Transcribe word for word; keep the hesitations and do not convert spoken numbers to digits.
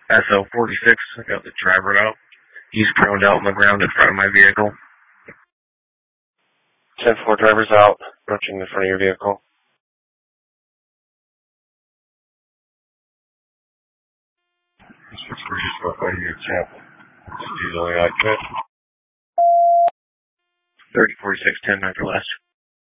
S L forty-six, I got the driver out. He's prone out on the ground in front of my vehicle. ten four, driver's out, approaching the front of your vehicle. six four six, right here, champ. Diesel occupant. thirty forty-six, ten nine for last.